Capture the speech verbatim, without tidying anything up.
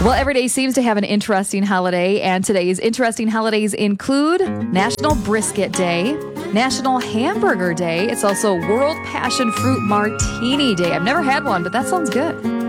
Well, every day seems to have an interesting holiday, and today's interesting holidays include National Brisket Day, National Hamburger Day. It's also World Passion Fruit Martini Day. I've never had one, but that sounds good.